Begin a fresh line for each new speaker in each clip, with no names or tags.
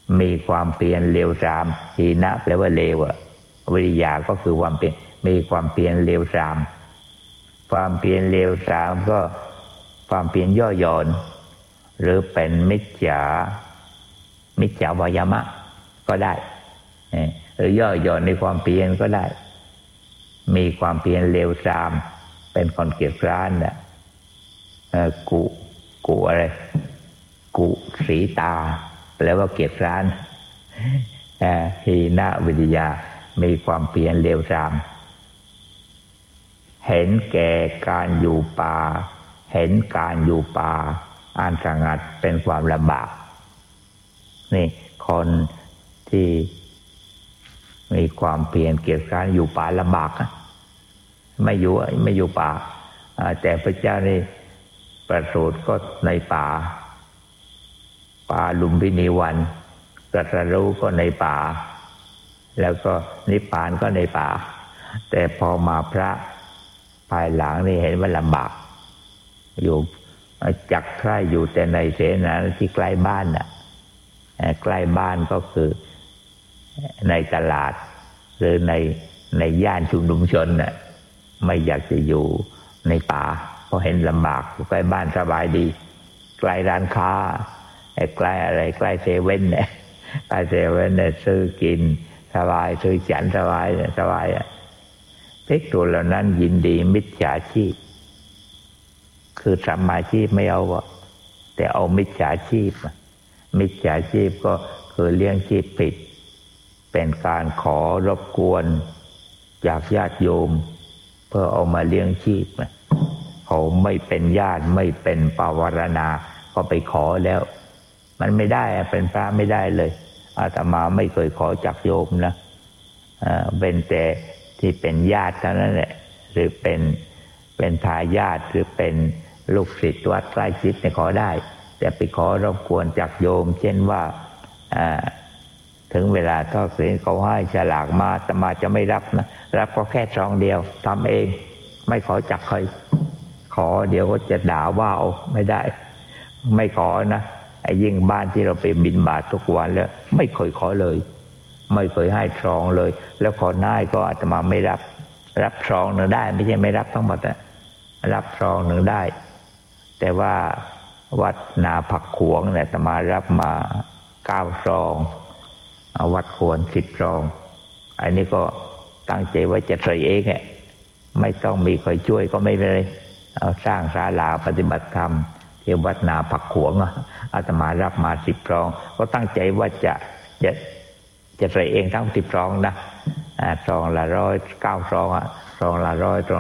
มีความเพียรเลวทรามหีนะแปลว่าเลววิริยะก็คือความเพียรมีความเพียรเลวทรามความเพียรเลวทรามก็ความเพียรย่อหย่อนหรือเป็นมิจฉาวายามะก็ได้หรือย่อหย่อนในความเพียรก็ได้มีความเพียรเลวทรามเป็นคนเกียจคร้านน่ะกุอะไรกุสีตาแปลว่าเกียจคร้านหีนะวิริยะมีความเพียรเลวทรามเห็นแก่การอยู่ป่าเห็นการอยู่ป่าอันสงัดเป็นความลำบากนี่คนที่มีความเพียรเกียจคร้านอยู่ป่าลำบากไม่อยู่ป่าแต่พระเจ้านี่ประสูติก็ในป่าลุมพินีวันตรัสรู้ก็ในป่าแล้วก็นิพพานก็ในป่าแต่พอมาพระภายหลังนี่เห็นว่าลำบากอยู่จักใคร่อยู่แต่ในเสนาที่ใกล้บ้านน่ะใกล้บ้านก็คือในตลาดหรือในย่านชุมนุมชนน่ะไม่อยากจะอยู่ในป่าเพราะเห็นลำบากใกล้บ้านสบายดีใกล้ร้านค้าใกล้อะไรใกล้เซเว่นเนี่ยใกล้เซเว่นเนี่ยซื้อกินสบายซื้อฉันสบายภิกษุเหล่านั้นยินดีมิจฉาชีพคือสัมมาชีพไม่เอาแต่เอามิจฉาชีพมิจฉาชีพก็คือเลี้ยงชีพผิดเป็นการขอรบกวนจากญาติโยมเพื่อเอามาเลี้ยงชีพเขาไม่เป็นญาติไม่เป็นปวารณาก็ไปขอแล้วมันไม่ได้เป็นพระไม่ได้เลยอาตมาไม่เคยขอจากโยมนะเป็นแต่ที่เป็นญาติเท่านั้นแหละหรือเป็นทายาทหรือเป็นลูกศิษย์วัดใกล้ชิดเนี่ยขอได้แต่ไปขอรบกวนจากโยมเช่นว่าถึงเวลาทอดศีลเขาให้ฉลากมาอาตมาจะไม่รับนะรับก็แค่ซองเดียวทำเองไม่ขอจากใครขอเดี๋ยวก็จะด่าว่าเอาไม่ได้ไม่ขอนะไอ้ยิ่งบ้านที่เราไปบิณฑบาตทุกวันแล้วไม่เคยขอเลยไม่เคยให้ซองเลยแล้วขอได้ก็อาตมาไม่รับซองหนึ่งได้ไม่ใช่ไม่รับทั้งหมดรับซองหนึ่งได้แต่ว่าวัดนาผักขวงเนี่ยอาตมารับมา9 ซองวัดควร10 ซองอันนี้ก็ตั้งใจว่าจะใส่เองไม่ต้องมีใครช่วยก็ไม่เป็นไรเอาสร้างศาลาปฏิบัติธรรมที่วัดนาผักขวงอาตมารับมา10 ซองก็ตั้งใจว่าจะใส่เองทั้ง10 ซองนะซองละ100 9 ซองซองละ100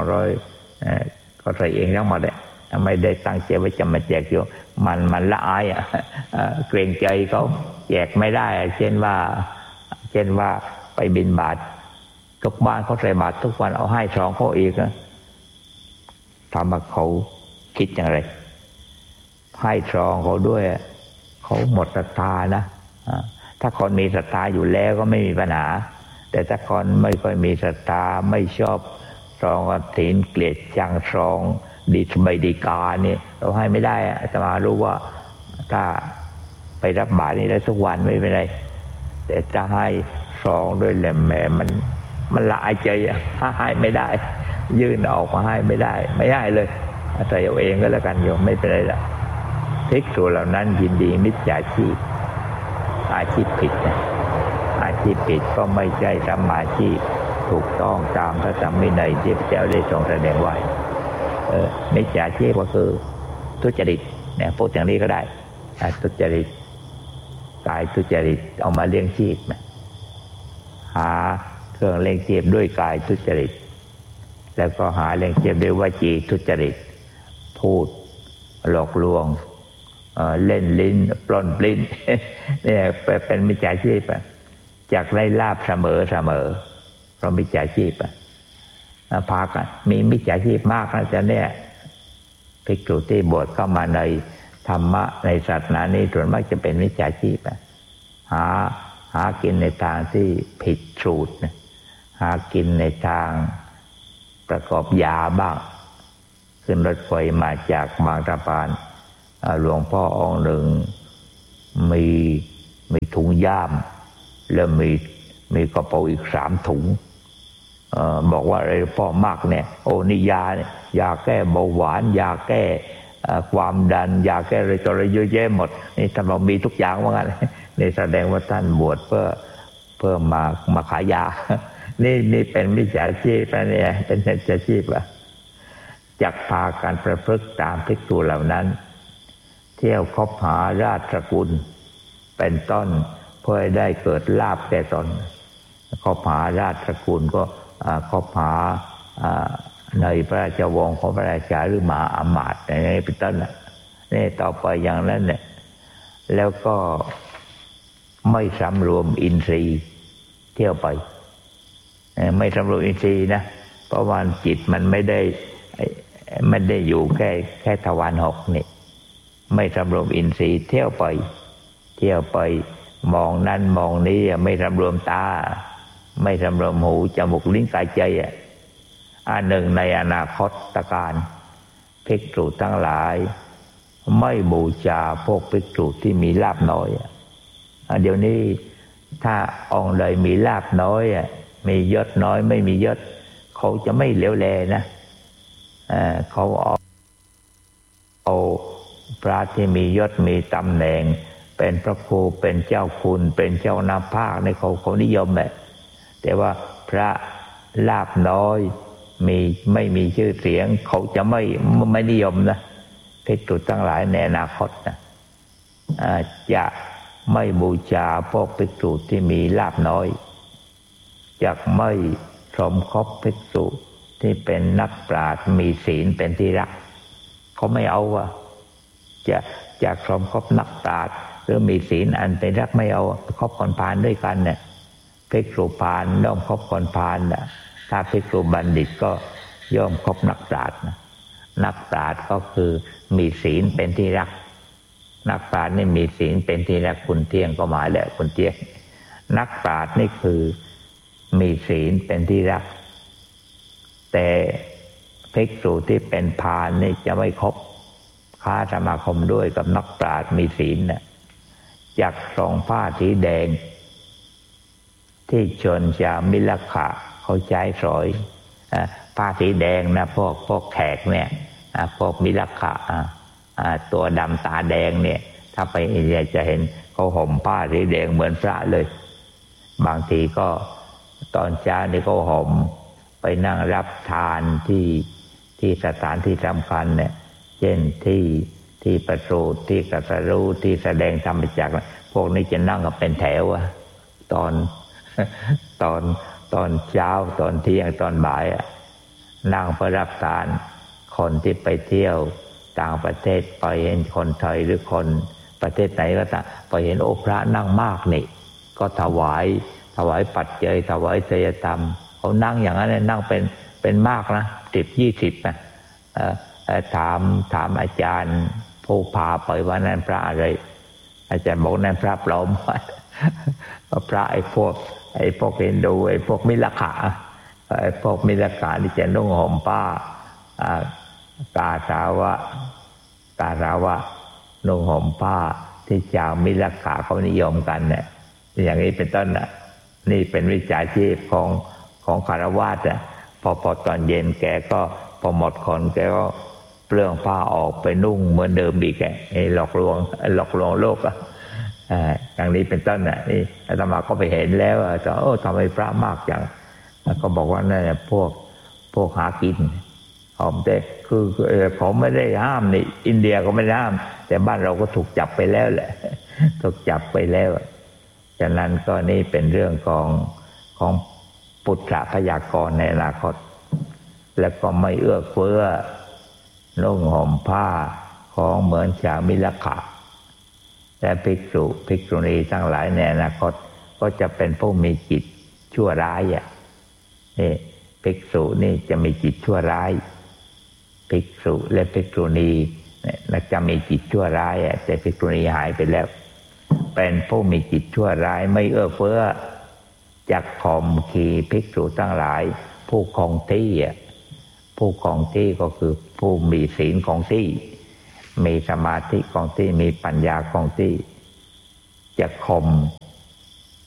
200ก็ใส่เองทั้งหมดเลยไม่ได้ตั้งใจว่าจะมาแจกโยมมันละอายเกรงใจเขาแจกไม่ได้เช่นว่าไปบิณฑบาตทุกบ้านเขาใส่บาตรทุกวันเอาให้ซองเขาอีกนะทำมาเขาคิดอย่างไรให้ซองเขาด้วยเขาหมดศรัทธานะถ้าคนมีศรัทธาอยู่แล้วก็ไม่มีปัญหาแต่ถ้าคนไม่ค่อยมีศรัทธาไม่ชอบซองศีลเกลียดชังซองดีสมัยดีกาเนี่ยเราให้ไม่ได้อาตมารู้ว่าถ้าไปรับบาตรนี่ได้ทุกวันไม่เป็นไรแต่จะให้ซองด้วยแหลมแหมมันละอายใจให้ไม่ได้ยื่นออกมาให้ไม่ได้เลยใส่เอาเองก็แล้วกันโยมไม่เป็นไรละภิกษุเหล่านั้นยินดีมิจฉาชีพอาชีพผิดอาชีพผิดก็ไม่ใช่สัมมาชีพถูกต้องตามพระธรรมวินัยที่พระเจ้าได้ทรงแสดงไว้มิจฉาชีพก็คือทุจริตเนี่ยพูดอย่างนี้ก็ได้ทุจริตกายทุจริตเอามาเลี้ยงชีพหาเครื่องเลี้ยงชีพด้วยกายทุจริตแล้วก็หาเลี้ยงชีพด้วยวจีทุจริตพูดหลอกลวงเล่นลิ้นปล้นปลิ้นเนี่ยเป็นมิจฉาชีพจากได้ลาภเสมอเพราะมิจฉาชีพพากันมีมิจฉาชีพมากนะจ๊ะเนี่ยภิกษุที่บวชเข้ามาในธรรมะในศาสนานี้ส่วนมากจะเป็นมิจฉาชีพหากินในทางที่ผิดสูตรหากินในทางประกอบยาบ้างขึ้นรถไฟมาจากบางสะพานหลวงพ่อองค์หนึ่งมีถุงย่ามแล้วมีกระเป๋าอีก3 ถุงบอกว่าอะไรพ่อมากเนี่ยโอ้นี่ยาเนี่ยยาแก้เบาหวานยาแก้ความดันยาแก้อะไรต่ออะไรเยอะแยะหมดนี่ท่านบอกมีทุกอย่างว่างั้นนี่แสดงว่าท่านบวชเพื่อมาขายยานี่เป็นมิจฉาชีพนะเนี่ยเป็นมิจฉาชีพอะจักพากันประพฤติตามภิกษุเหล่านั้นเที่ยวคบหาราชกุลเป็นต้นเพื่อได้เกิดลาภแก่ตนคบหาราชกุลก็คบหาในพระราชวงศ์ของพระราชาหรือมหาอมาตย์อย่างนี้เป็นต้นนี่ต่อไปอย่างนั้นเนี่ยแล้วก็ไม่สำรวมอินทรีย์เที่ยวไปไม่สำรวมอินทรีย์นะเพราะว่าจิตมันไม่ได้อยู่แค่ทวาร6นี่ไม่สำรวมอินทรีย์เที่ยวไปมองนั่นมองนี้ไม่สำรวมตาไม่สำรวมหูจมูกลิ้นกายใจอันหนึ่งในอนาคตการภิกษุทั้งหลายไม่บูชาพวกภิกษุที่มีลาภน้อยเดี๋ยวนี้ถ้าองค์ใดมีลาภน้อยมียศน้อยไม่มียศเขาจะไม่เหลียวแลนะเขาเอาพระที่มียศมีตำแหน่งเป็นพระครูเป็นเจ้าคุณเป็นเจ้านาภาคในเขานิยมแต่ว่าพระลาภน้อยไม่มีชื่อเสียงเขาจะไม่นิยมนะภิกษุทั้งหลายในอนาคตนะจะไม่บูชาพวกภิกษุที่มีลาภน้อยจะไม่สมคบภิกษุที่เป็นนักปราชญ์มีศีลเป็นที่รักเขาไม่เอาจะสมคบนักปราชญ์หรือมีศีลอันเป็นรักไม่เอาคบคนพาลด้วยกันเนี่ยภิกษุพาลย่อมคบคนพาลถ้าภิกษุบัณฑิตก็ย่อมคบนักปราชญ์นักปราชญ์ก็คือมีศีลเป็นที่รักนักปราชญ์นี่มีศีลเป็นที่รักคุณเที่ยงก็หมายแหละคุณเที่ยงนักปราชญ์นี่คือมีศีลเป็นที่รักแต่ภิกษุที่เป็นพาลนี่จะไม่คบค้าสมาคมด้วยกับนักปราชญ์มีศีลจักส่งผ้าสีแดงที่ชนชาวมิลขะเขาใช้สอยผ้าสีแดงนะพวกแขกเนี่ยพวกมิลขะตัวดำตาแดงเนี่ยถ้าไปอินเดียจะเห็นเขาห่มผ้าสีแดงเหมือนพระเลยบางทีก็ตอนเช้านี่เขาห่มไปนั่งรับทานที่สถานที่สำคัญเนี่ยเช่นที่ประสูติที่ตรัสรู้ที่แสดงธรรมจักรพวกนี้จะนั่งกันเป็นแถวตอนเช้าตอนเที่ยงตอนบ่ายนั่งเพื่อรับทานคนที่ไปเที่ยวต่างประเทศไปเห็นคนไทยหรือคนประเทศไหนก็ตามไปเห็นโอ้พระนั่งมากนี่ก็ถวายปัจจัยถวายทายธรรมเขานั่งอย่างนั้นนั่งเป็นมากนะ10-20นะถามอาจารย์ผู้พาไปว่านั่นพระอะไรอาจารย์บอกนั่นพระปลอมพระไอ้พวกฮินดูไอ้พวกมิลขะนี่จะนุ่งห่มผ้ากาสาวะนุ่งห่มผ้าที่ชาวมิลขะเขานิยมกันเนี่ยอย่างนี้เป็นต้นนี่เป็นวิชาชีพของคฤหัสถ์พอตอนเย็นแกก็พอหมดคนแกก็เปลื้องผ้าออกไปนุ่งเหมือนเดิมอีกหลอกลวงโลกอย่างนี้เป็นต้นนี่อาตมาก็ไปเห็นแล้วก็ทำไมพระมากจังก็บอกว่านั่นแหละพวกหากินผมแต่คือผมไม่ได้ห้ามนี่อินเดียก็ไม่ได้ห้ามแต่บ้านเราก็ถูกจับไปแล้วแหละถูกจับไปแล้วฉะนั้นก็นี่เป็นเรื่องของปุถะพยากรณ์ในอนาคตแล้วก็ไม่เอื้อเฟื้อนุ่งห่มผ้าของเหมือนชาวมิลขะและภิกษุณีทั้งหลายในอนาคตก็จะเป็นผู้มีจิตชั่วร้ายนี่ภิกษุนี่จะมีจิตชั่วร้ายภิกษุและภิกษุณีจะมีจิตชั่วร้ายแต่ภิกษุณีหายไปแล้วเป็นผู้มีจิตชั่วร้ายไม่เอื้อเฟื้อจักข่มขีภิกษุทั้งหลายผู้คงที่ผู้คงที่ก็คือผู้มีศีลคงที่มีสมาธิคงที่มีปัญญาคงที่จะข่ม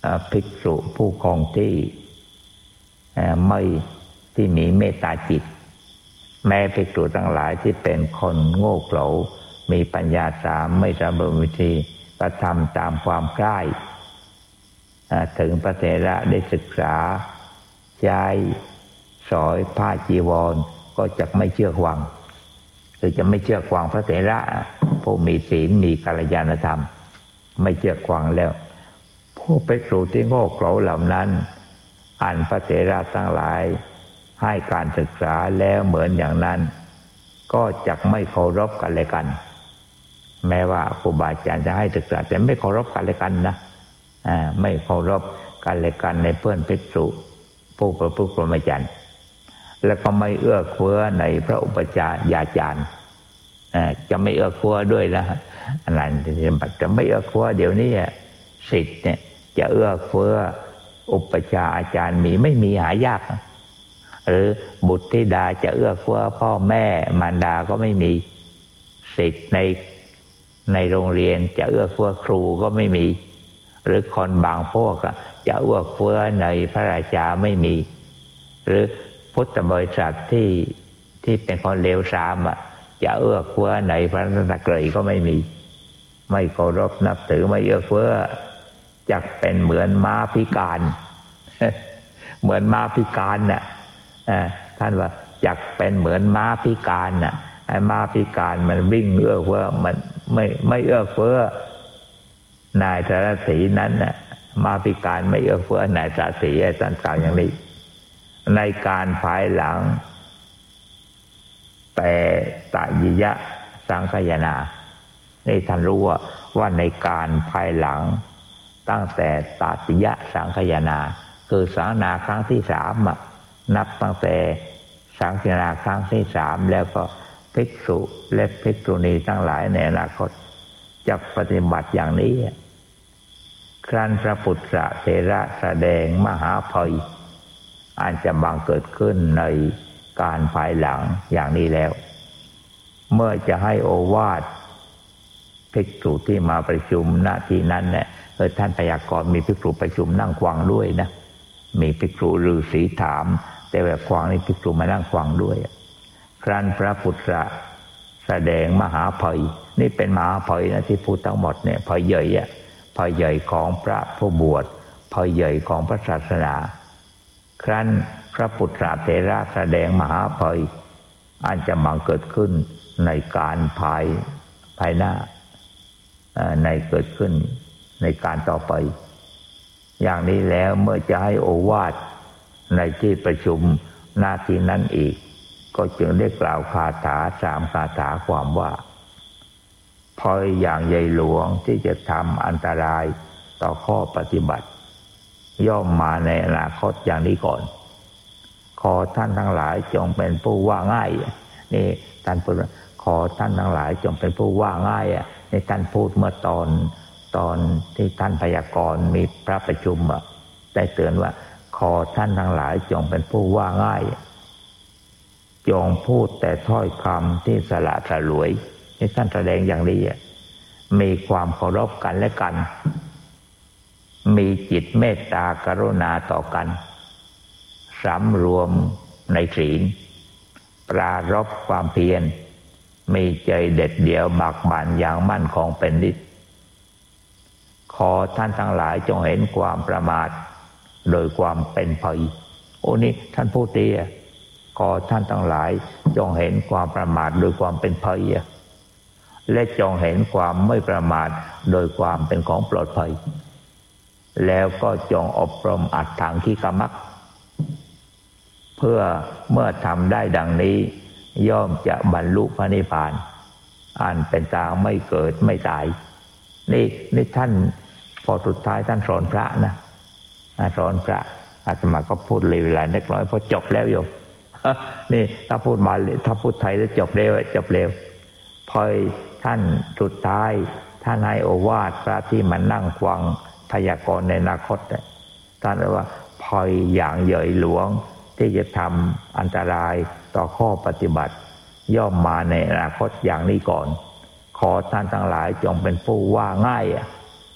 ภิกษุผู้ครองที่ไม่ที่มีเมตตาจิตแม้ภิกษุทั้งหลายที่เป็นคนโง่เขลามีปัญญาสามไม่สำรวมวิธีกระทำตามความใคร่ถึงพระเถระได้ศึกษาใช้สอยผ้าจีวรก็จะไม่เชื่อฟังคือจะไม่เชื่อฟังพระเถระผู้มีศีลมีกัลยาณธรรมไม่เชื่อฟังแล้วผู้ภิกษุที่โง่เขลาเหล่านั้นอันพระเถระทั้งหลายให้การศึกษาแล้วเหมือนอย่างนั้นก็จะไม่เคารพกันเลยกันแม้ว่าครูบาอาจารย์จะให้ศึกษาแต่ไม่เคารพกันเลยกันนะไม่เคารพกันเลยกันในเพื่อนภิกษุผู้ประพฤติพรหมจรรย์แล้วก็ไม่เอื้อเฟื้อในพระอุปชฌาจารย์จะไม่เอื้อเฟื้อด้วยนะอะไรจะไม่เอื้อเฟื้อเดี๋ยวนี้ศิษย์เนี่ยจะเอื้อเฟื้ออุปชฌาย์อาจารย์ไม่มีหายากหรือบุตรธิดาจะเอื้อเฟื้อพ่อแม่มารดาก็ไม่มีศิษย์ในโรงเรียนจะเอื้อเฟื้อครูก็ไม่มีหรือคนบางพวกจะเอื้อเฟื้อในพระราชาไม่มีหรือพุทธบริษัทที่เป็นคนเลวทรามจะเอื้อเฟื้อในพระนครก็ไม่มีไม่เคารพนับถือไม่เอื้อเฟื้อจักเป็นเหมือนม้าพิการ เหมือนม้าพิการน่ะท่านว่าจักเป็นเหมือนม้าพิการน่ะไอ้ม้าพิการมันวิ่งเอื้อเฟื้อมันไม่เอื้อเฟื้อนายสารสีนั้นน่ะม้าพิการไม่เอื้อเฟื้อนายสารสีไอ้ท่านกล่าวอย่างนี้ในการภายหลังแต่ตยิยะสังคายนานี่ท่านรู้ว่าในการภายหลังตั้งแต่ตติยะสังคายนาคือสังฆนาครั้งที่สามนับตั้งแต่สังฆนาครั้งที่สามแล้วก็ภิกษุและภิกษุณีทั้งหลายในอนาคตจะปฏิบัติอย่างนี้ครั้นพระพุทธเถระแสดงมหาภัยอันจะบังเกิดขึ้นในการภายหลังอย่างนี้แล้วเมื่อจะให้โอวาทภิกษุที่มาประชุมณที่นั้นเนี่ยท่านพยากรณ์มีภิกษุประชุมนั่งฟังด้วยนะมีภิกษุฤาษีถามแต่แบบฟังนี่ภิกษุมานั่งฟังด้วยครั้นพระพุทธแสดงมหาภัยนี่เป็นมหาภัยนะที่พูดทั้งหมดเนี่ยภัยใหญ่ภัยใหญ่ของพระผู้บวชภัยใหญ่ของพระศาสนาครั้นพระพุทธเถระแสดงมหาภัยอันจะบังเกิดขึ้นในการภายหน้าในเกิดขึ้นในการต่อไปอย่างนี้แล้วเมื่อจะให้โอวาทในที่ประชุมหน้าที่นั้นอีกก็จึงได้กล่าวคาถาสามคาถาความว่าภัยอย่างใหญ่หลวงที่จะทำอันตรายต่อข้อปฏิบัติย่อมมาในอนาคตอย่างนี้ก่อนขอท่านทั้งหลายจงเป็นผู้ว่าง่ายนี่ท่านพูดขอท่านทั้งหลายจงเป็นผู้ว่าง่ายนี่ท่านพูดเมื่อตอนที่ท่านพยากรณ์มีพระประชุมได้เตือนว่าขอท่านทั้งหลายจงเป็นผู้ว่าง่ายจงพูดแต่ถ้อยคำที่สละสลวยนี่ท่านแสดงอย่างนี้มีความเคารพกันและกันมีจิตเมตตากรุณาต่อกันสำรวมในศีลปรารภความเพียรมีใจเด็ดเดี่ยวบักบั่นอย่างมั่นคงเป็นนิจขอท่านทั้งหลายจงเห็นความประมาทโดยความเป็นภัยโอ้นี่ท่านพูดดีขอท่านทั้งหลายจงเห็นความประมาทโดยความเป็นภัยและจงเห็นความไม่ประมาทโดยความเป็นของปลอดภัยแล้วก็จงอบรมอัตถังคิกมัคเพื่อเมื่อทำได้ดังนี้ย่อมจะบรรลุพระนิพพานอันเป็นทางไม่เกิดไม่ตายนี่ท่านพอสุดท้ายท่านสอนพระนะสอนพระอาตมาก็พูดเลยเวลาเล็กน้อยพอจบแล้วโยมนี่ถ้าพูดมาถ้าพูดไทยแล้วจบเร็วพอท่านสุดท้ายท่านให้โอวาทพระที่มันนั่งฟังพยากรณ์ในอนาคตท่านว่าภัยอย่างใหญ่หลวงที่จะทำอันตรายต่อข้อปฏิบัติย่อมมาในอนาคตอย่างนี้ก่อนขอท่านทั้งหลายจงเป็นผู้ว่าง่าย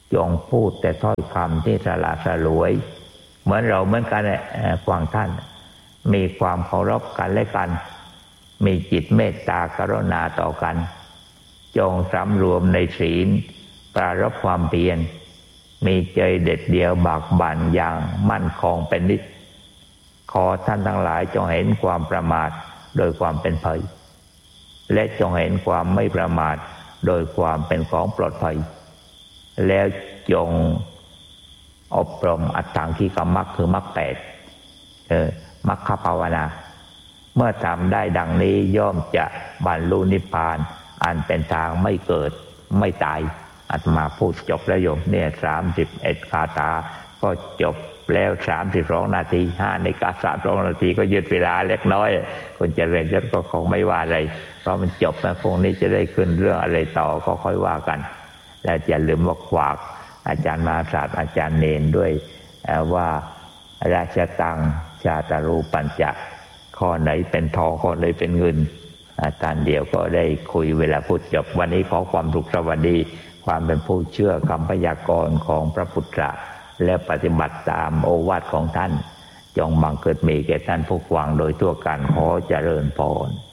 จงพูดแต่ถ้อยคำที่สละสลวยเหมือนเราเหมือนกันฟังท่านมีความเคารพกันและกันมีจิตเมตตากรุณาต่อกันจงสำรวมในศีลปรารภความเพียรมีใจเด็ดเดี่ยวบากบั่นอย่างมั่นคงเป็นนิจขอท่านทั้งหลายจงเห็นความประมาทโดยความเป็นภัยและจงเห็นความไม่ประมาทโดยความเป็นของปลอดภัยแล้วจงอบรมอัตถังคีกมรรคคือมรรคแปดมรรคภาวนาเมื่อทำได้ดังนี้ย่อมจะบรรลุนิพพานอันเป็นทางไม่เกิดไม่ตายอาตมาพูดจบแล้วโยมเนี่ย31คาถาก็จบแล้ว32นาที5นาฬิกา32นาทีก็ยืดเวลาเล็กน้อยคนเจริญยศก็คงไม่ว่าอะไรเพราะมันจบแล้วพรุ่งนี้จะได้ขึ้นเรื่องอะไรต่อก็ค่อยว่ากันและอย่าลืมว่าฝากอาจารย์มหาศาสตร์อาจารย์เนนด้วยว่าราชตังชาตรูปัญจะข้อไหนเป็นทองข้อไหนเป็นเงินอาจารย์เดียวก็ได้คุยเวลาพูดจบวันนี้ขอความสุขสวัสดีความเป็นผู้เชื่อคำพยากรณ์ของพระพุทธและปฏิบัติตามโอวาทของท่านจงบังเกิดมีแก่ท่านผู้ฟังโดยทั่วกันขอเจริญพร